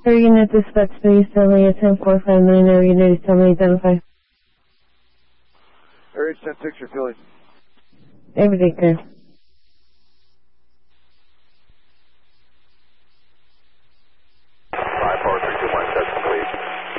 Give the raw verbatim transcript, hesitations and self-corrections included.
Air Unit Dispatch three, Stanley ten four five nine, Air Unit Stanley identify. Air ten six, you're Philly. Everything clear.